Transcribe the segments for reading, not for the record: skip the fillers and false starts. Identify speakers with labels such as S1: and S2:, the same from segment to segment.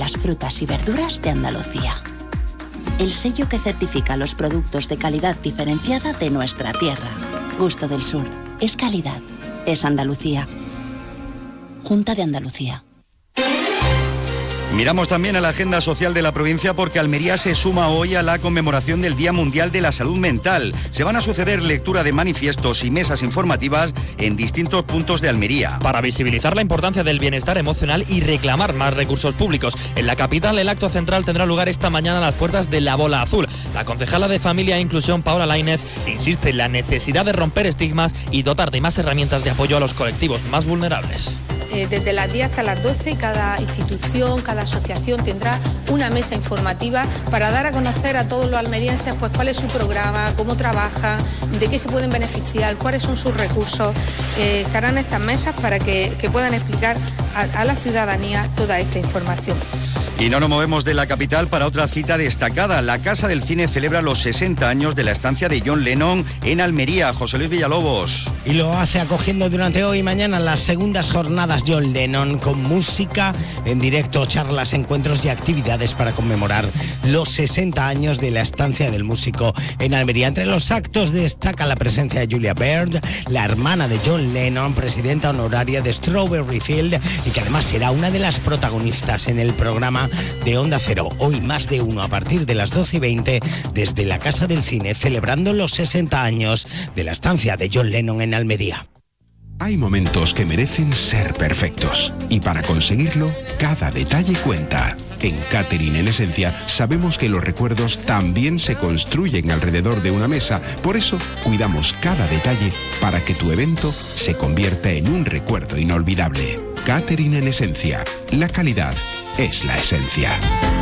S1: las frutas y verduras de Andalucía. El sello que certifica los productos de calidad diferenciada de nuestra tierra. Gusto del Sur. Es calidad. Es Andalucía. Junta de Andalucía.
S2: Miramos también a la agenda social de la provincia porque Almería se suma hoy a la conmemoración del Día Mundial de la Salud Mental. Se van a suceder lectura de manifiestos y mesas informativas en distintos puntos de Almería.
S3: Para visibilizar la importancia del bienestar emocional y reclamar más recursos públicos. En la capital, el acto central tendrá lugar esta mañana a las puertas de la Bola Azul. La concejala de Familia e Inclusión, Paola Lainez, insiste en la necesidad de romper estigmas y dotar de más herramientas de apoyo a los colectivos más vulnerables.
S4: Desde las 10 hasta las 12, cada institución, cada asociación tendrá una mesa informativa para dar a conocer a todos los almerienses pues cuál es su programa, cómo trabajan, de qué se pueden beneficiar, cuáles son sus recursos. Estarán estas mesas para que puedan explicar a la ciudadanía toda esta información.
S2: Y no nos movemos de la capital para otra cita destacada. La Casa del Cine celebra los 60 años de la estancia de John Lennon en Almería. José Luis Villalobos.
S5: Y lo hace acogiendo durante hoy y mañana las segundas jornadas John Lennon con música en directo, charlas, encuentros y actividades para conmemorar los 60 años de la estancia del músico en Almería. Entre los actos destaca la presencia de Julia Baird, la hermana de John Lennon, presidenta honoraria de Strawberry Field y que además será una de las protagonistas en el programa de Onda Cero. Hoy más de uno a partir de las 12:20 desde la Casa del Cine, celebrando los 60 años de la estancia de John Lennon en Almería.
S6: Hay momentos que merecen ser perfectos y para conseguirlo, cada detalle cuenta. En Catering en Esencia sabemos que los recuerdos también se construyen alrededor de una mesa, por eso cuidamos cada detalle para que tu evento se convierta en un recuerdo inolvidable. Catering en Esencia, la calidad es la esencia.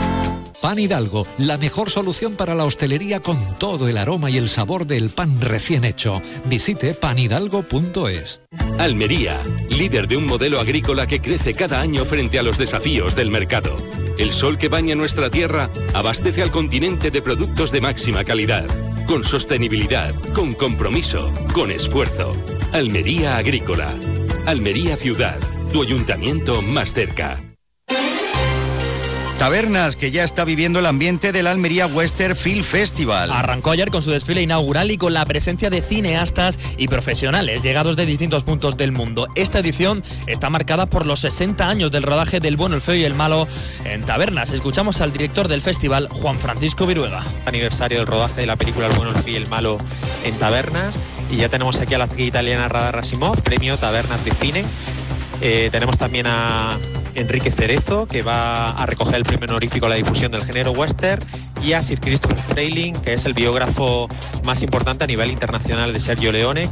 S7: Pan Hidalgo, la mejor solución para la hostelería con todo el aroma y el sabor del pan recién hecho. Visite panhidalgo.es.
S8: Almería, líder de un modelo agrícola que crece cada año frente a los desafíos del mercado. El sol que baña nuestra tierra abastece al continente de productos de máxima calidad, con sostenibilidad, con compromiso, con esfuerzo. Almería Agrícola. Almería Ciudad, tu ayuntamiento más cerca.
S2: Tabernas, que ya está viviendo el ambiente del Almería Western Film Festival.
S3: Arrancó ayer con su desfile inaugural y con la presencia de cineastas y profesionales llegados de distintos puntos del mundo. Esta edición está marcada por los 60 años del rodaje del Bueno, el Feo y el Malo en Tabernas. Escuchamos al director del festival, Juan Francisco Viruega.
S9: Aniversario del rodaje de la película El Bueno, el Feo y el Malo en Tabernas. Y ya tenemos aquí a la actriz italiana Radha Rasimov, premio Tabernas de Cine. Tenemos también a Enrique Cerezo, que va a recoger el premio honorífico a la difusión del género western, y a Sir Christopher Frayling, que es el biógrafo más importante a nivel internacional de Sergio Leone.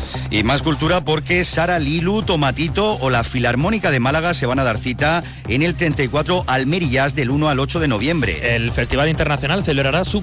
S2: Y más cultura porque Sara Lilu, Tomatito o la Filarmónica de Málaga se van a dar cita en el 34 Almerías del 1 al 8 de noviembre.
S3: El Festival Internacional celebrará su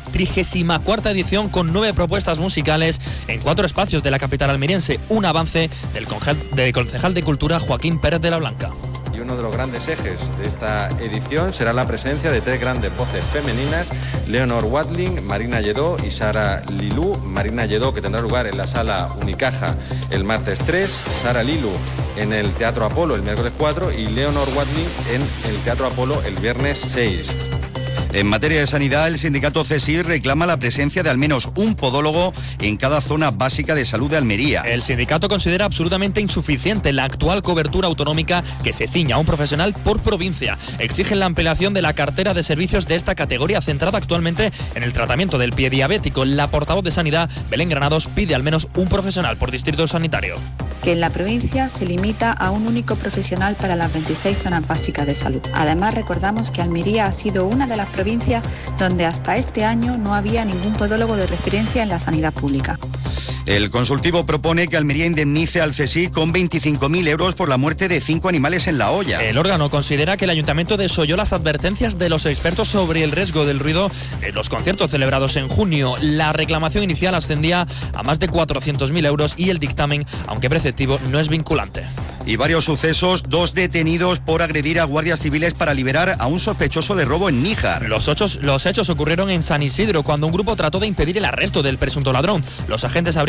S3: 34ª edición con 9 propuestas musicales en 4 espacios de la capital almeriense. Un avance del concejal de Cultura Joaquín Pérez de la Blanca.
S10: Y uno de los grandes ejes de esta edición será la presencia de 3 grandes voces femeninas, Leonor Watling, Marina Lledó y Sara Lilu. Marina Lledó, que tendrá lugar en la Sala Unicaja el martes 3, Sara Lilu en el Teatro Apolo el miércoles 4 y Leonor Watling en el Teatro Apolo el viernes 6.
S2: En materia de sanidad, el sindicato CSIR reclama la presencia de al menos un podólogo en cada zona básica de salud de Almería.
S3: El sindicato considera absolutamente insuficiente la actual cobertura autonómica que se ciña a un profesional por provincia. Exigen la ampliación de la cartera de servicios de esta categoría, centrada actualmente en el tratamiento del pie diabético. La portavoz de Sanidad, Belén Granados, pide al menos un profesional por distrito sanitario.
S11: Que en la provincia se limita a un único profesional para las 26 zonas básicas de salud. Además, recordamos que Almería ha sido una de las provincias donde hasta este año no había ningún podólogo de referencia en la sanidad pública.
S2: El consultivo propone que Almería indemnice al CSIC con 25.000 euros por la muerte de 5 animales en La Hoya.
S3: El órgano considera que el ayuntamiento desoyó las advertencias de los expertos sobre el riesgo del ruido de los conciertos celebrados en junio. La reclamación inicial ascendía a más de 400.000 euros y el dictamen, aunque preceptivo, no es vinculante.
S2: Y varios sucesos, 2 detenidos por agredir a guardias civiles para liberar a un sospechoso de robo en Níjar.
S3: Los hechos ocurrieron en San Isidro, cuando un grupo trató de impedir el arresto del presunto ladrón. Los agentes habrían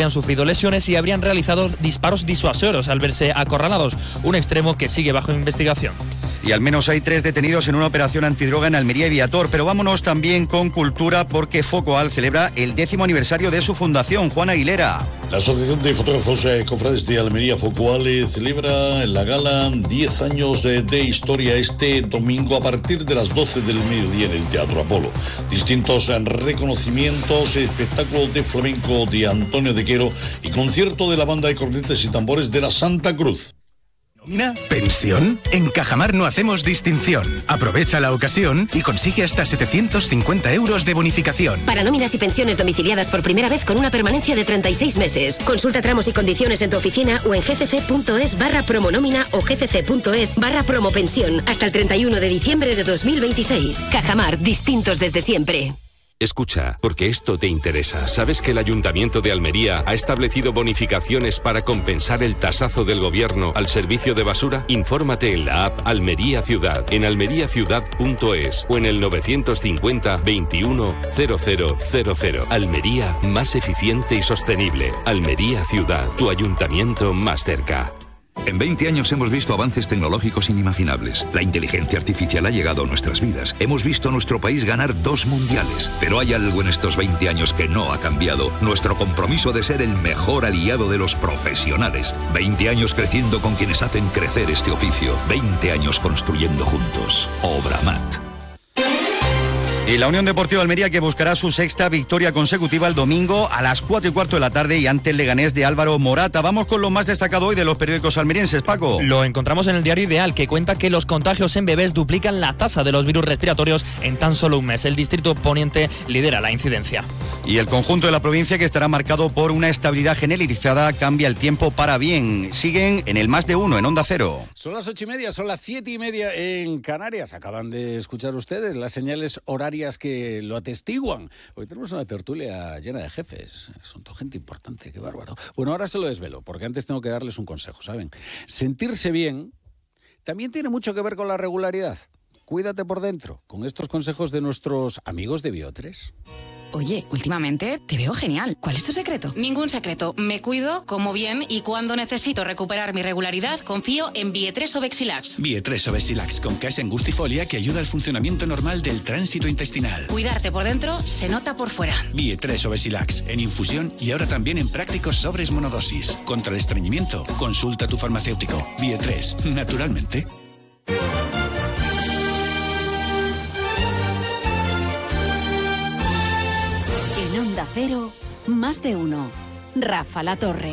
S3: habrían sufrido lesiones y habrían realizado disparos disuasorios al verse acorralados, un extremo que sigue bajo investigación.
S2: Y al menos hay 3 detenidos en una operación antidroga en Almería y Viator. Pero vámonos también con cultura, porque Focoal celebra el 10º aniversario de su fundación. Juan Aguilera.
S12: La Asociación de Fotógrafos Cofrades de Almería, Focoal, celebra en la gala 10 años de historia este domingo a partir de las 12 del mediodía en el Teatro Apolo. Distintos reconocimientos, espectáculo de flamenco de Antonio de Quero y concierto de la banda de cornetas y tambores de la Santa Cruz.
S13: ¿Nómina? ¿Pensión? En Cajamar no hacemos distinción. Aprovecha la ocasión y consigue hasta 750 euros de bonificación.
S14: Para nóminas y pensiones domiciliadas por primera vez con una permanencia de 36 meses. Consulta tramos y condiciones en tu oficina o en gcc.es/promonómina o gcc.es/promopensión hasta el 31 de diciembre de 2026. Cajamar, distintos desde siempre.
S8: Escucha, porque esto te interesa. ¿Sabes que el Ayuntamiento de Almería ha establecido bonificaciones para compensar el tasazo del gobierno al servicio de basura? Infórmate en la app Almería Ciudad, en almeriaciudad.es o en el 950 21 0000. Almería, más eficiente y sostenible. Almería Ciudad, tu ayuntamiento más cerca.
S15: En 20 años hemos visto avances tecnológicos inimaginables. La inteligencia artificial ha llegado a nuestras vidas. Hemos visto a nuestro país ganar 2 mundiales. Pero hay algo en estos 20 años que no ha cambiado. Nuestro compromiso de ser el mejor aliado de los profesionales. 20 años creciendo con quienes hacen crecer este oficio. 20 años construyendo juntos. Obramat.
S2: Y la Unión Deportiva Almería, que buscará su 6ª victoria consecutiva el domingo a las 4:15 de la tarde y ante el Leganés de Álvaro Morata. Vamos con lo más destacado hoy de los periódicos almerienses, Paco.
S3: Lo encontramos en el diario Ideal, que cuenta que los contagios en bebés duplican la tasa de los virus respiratorios en tan solo un mes. El distrito poniente lidera la incidencia.
S2: Y el conjunto de la provincia, que estará marcado por una estabilidad generalizada, cambia el tiempo para bien. Siguen en el más de uno en Onda Cero.
S16: Son las 8:30, son las 7:30 en Canarias. Acaban de escuchar ustedes las señales horarias que lo atestiguan. Hoy tenemos una tertulia llena de jefes. Son toda gente importante, qué bárbaro. Bueno, ahora se lo desvelo, porque antes tengo que darles un consejo, ¿saben? Sentirse bien también tiene mucho que ver con la regularidad. Cuídate por dentro, con estos consejos de nuestros amigos de Bio3.
S17: Oye, últimamente te veo genial. ¿Cuál es tu secreto?
S18: Ningún secreto. Me cuido, como bien y cuando necesito recuperar mi regularidad, confío en Bio3 Obexilax.
S19: Bio3 Obexilax con case angustifolia que ayuda al funcionamiento normal del tránsito intestinal.
S18: Cuidarte por dentro se nota por fuera.
S19: Bio3 Obexilax en infusión y ahora también en prácticos sobres monodosis. Contra el estreñimiento, consulta a tu farmacéutico. Bio3, naturalmente.
S1: Cero, más de uno. Rafa La Torre.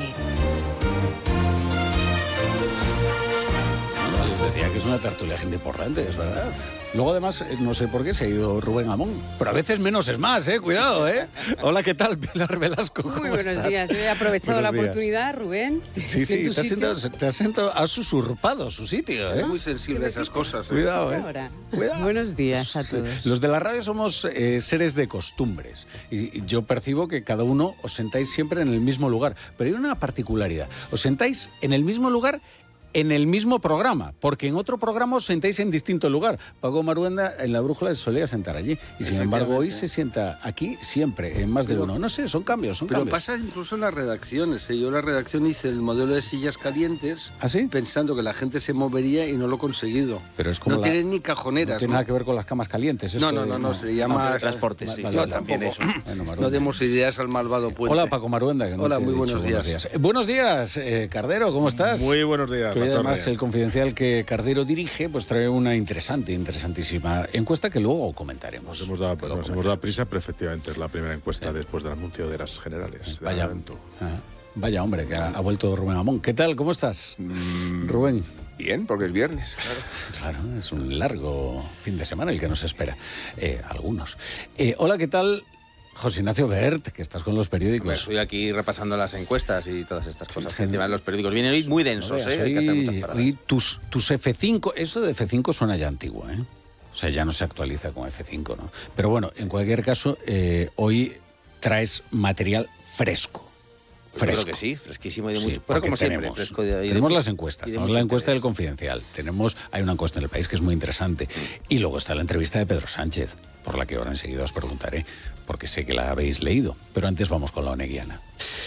S16: Les decía que es una tertulia gente importante, es verdad. Luego, además, no sé por qué se ha ido Rubén Amón. Pero a veces menos es más, cuidado, Hola, ¿qué tal? Pilar Velasco, ¿cómo
S20: Muy buenos
S16: estás?
S20: días. Yo he aprovechado la oportunidad, Rubén.
S16: Sí, has usurpado su sitio,
S10: Es muy sensible a esas cosas.
S16: Cuidado,
S20: Cuidado. Buenos días a todos.
S16: Los de la radio somos seres de costumbres. Y yo percibo que cada uno os sentáis siempre en el mismo lugar. Pero hay una particularidad. Os sentáis en el mismo lugar en el mismo programa, porque en otro programa os sentáis en distinto lugar. Paco Maruenda en La Brújula se solía sentar allí y sin embargo hoy se sienta aquí siempre, en más de uno. No sé, son cambios.
S10: Pero pasa incluso en las redacciones. Yo en la redacción hice el modelo de sillas calientes pensando que la gente se movería y no lo he conseguido.
S16: Pero es como
S10: no tienen ni cajoneras.
S16: No tiene nada que ver con las camas calientes.
S10: No, se llama
S16: transporte.
S10: Sí,
S16: yo también eso.
S10: No demos ideas al malvado puente.
S16: Hola, Paco Maruenda.
S10: Hola, muy buenos días.
S16: Buenos días, Cardero, ¿cómo estás?
S21: Muy buenos días.
S16: Que además el Confidencial que Cardero dirige pues trae una interesantísima encuesta que luego comentaremos.
S21: Nos hemos dado prisa, pero efectivamente es la primera encuesta después del anuncio de las generales.
S16: Vaya hombre, que ha vuelto Rubén Amón. ¿Qué tal? ¿Cómo estás, Rubén?
S22: Bien, porque es viernes.
S16: Claro, es un largo fin de semana el que nos espera. Algunos. Hola, ¿qué tal? José Ignacio Bert, que estás con los periódicos.
S22: Estoy aquí repasando las encuestas y todas estas cosas que encima los periódicos vienen hoy muy densos.
S16: Hay que hacer muchas paradas. Hoy tus F5, eso de F5 suena ya antiguo, O sea, ya no se actualiza con F5, ¿no? Pero bueno, en cualquier caso, hoy traes material fresco.
S22: Yo creo que sí, fresquísimo y de mucho.
S16: Pero como siempre, tenemos las encuestas, tenemos la encuesta del Confidencial, hay una encuesta en El País que es muy interesante y luego está la entrevista de Pedro Sánchez, por la que ahora enseguida os preguntaré, porque sé que la habéis leído, pero antes vamos con la oneguiana.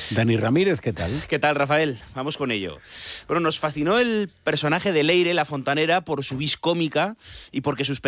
S16: Dani Ramírez, ¿qué tal?
S4: ¿Qué tal, Rafael? Vamos con ello. Bueno, nos fascinó el personaje de Leire, la fontanera, por su vis cómica y porque sus